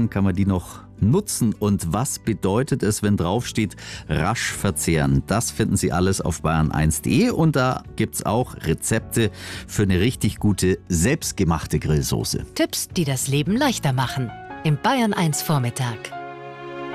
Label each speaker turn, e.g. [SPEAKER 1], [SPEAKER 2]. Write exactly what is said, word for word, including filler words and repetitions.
[SPEAKER 1] lang kann man die noch nutzen und was bedeutet es, wenn draufsteht, rasch verzehren? Das finden Sie alles auf bayern eins punkt de und da gibt's auch Rezepte für eine richtig gute, selbstgemachte Grillsoße.
[SPEAKER 2] Tipps, die das Leben leichter machen. Im Bayern eins Vormittag.